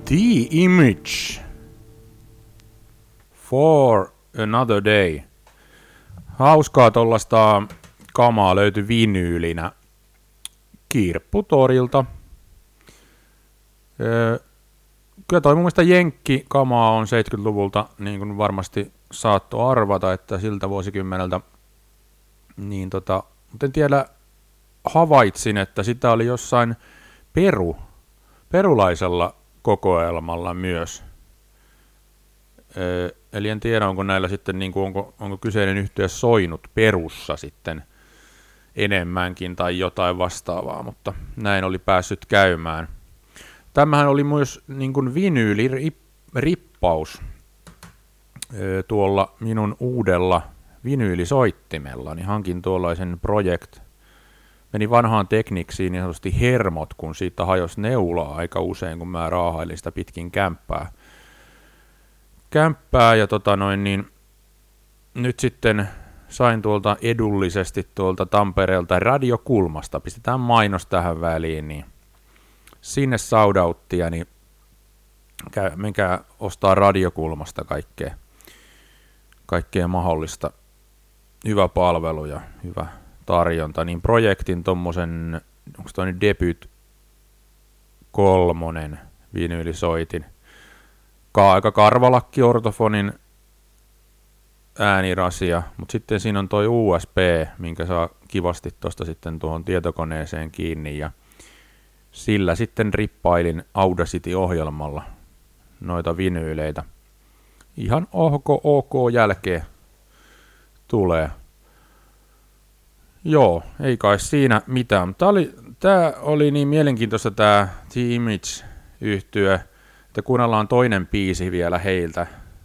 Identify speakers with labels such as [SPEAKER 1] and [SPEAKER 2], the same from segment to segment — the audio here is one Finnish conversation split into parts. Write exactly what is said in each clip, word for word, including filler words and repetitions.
[SPEAKER 1] The Image. For Another Day. Hauskaa tollaista kamaa löytyi vinyylinä Kirpputorilta. Öö, kyllä toi mun mielestä jenkki-kamaa on seitsemänkymmentäluvulta, niin kuin varmasti saattoi arvata, että siltä vuosikymmeneltä. Niin tota, mutta en tiedä, havaitsin, että sitä oli jossain Peru, perulaisella kokoelmalla myös. Öö, eli en tiedä, onko näillä sitten, niin kuin, onko, onko kyseinen yhtye soinut Perussa sitten enemmänkin tai jotain vastaavaa, mutta näin oli päässyt käymään. Tämähän oli myös niin kuin vinyylirippaus öö, tuolla minun uudella vinyylisoittimella, niin hankin tuollaisen Project. Meni vanhaan tekniksiin niin sanotusti hermot, kun siitä hajosi neulaa aika usein, kun mä raahailin sitä pitkin kämppää. Kämppää ja tota noin, niin nyt sitten sain tuolta edullisesti tuolta Tampereelta Radiokulmasta. Pistetään mainos tähän väliin, niin sinne saudauttia, niin käy, menkää ostaa Radiokulmasta kaikkea, kaikkea mahdollista. Hyvä palvelu ja hyvä tarjonta, niin Projektin tommosen, onko toi nyt Debut kolmonen vinyylisoitin, Ka- aika karvalakki ortofonin äänirasia, mutta sitten siinä on toi U S B, minkä saa kivasti tosta sitten tuohon tietokoneeseen kiinni, ja sillä sitten rippailin Audacity-ohjelmalla noita vinyyleitä. Ihan ok, ok jälkeen tulee. Joo, ei kai siinä mitään. Tää oli, tää oli niin mielenkiintoista tää The Image-yhtye, että kuunnellaan toinen biisi vielä heiltä.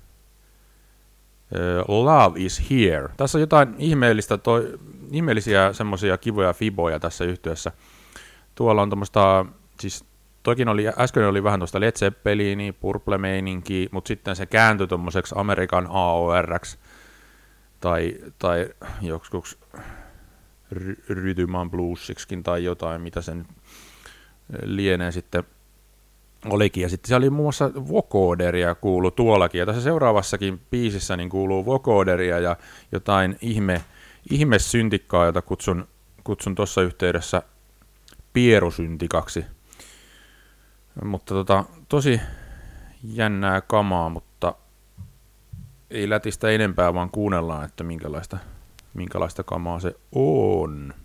[SPEAKER 1] Uh, Love is Here. Tässä on jotain ihmeellistä, toi, ihmeellisiä semmosia kivoja fiboja tässä yhtyeessä. Tuolla on tommoista, siis toikin oli, äsken oli vähän tuosta Led Zeppelinia, Purple-meininkiä, mutta sitten se kääntyi tommoseksi Amerikan A O R:ksi tai, tai joksikuks Rytymään bluesiksikin tai jotain, mitä sen lienee sitten olikin. Ja sitten siellä oli muun muassa vocoderia kuului tuollakin. Ja tässä seuraavassakin biisissä niin kuuluu vocoderia ja jotain ihme, ihme syntikkaa, jota kutsun, kutsun tuossa yhteydessä pierusyntikaksi. Mutta tota, tosi jännää kamaa, mutta ei lätistä enempää, vaan kuunnellaan, että minkälaista, minkälaista kamaa se on.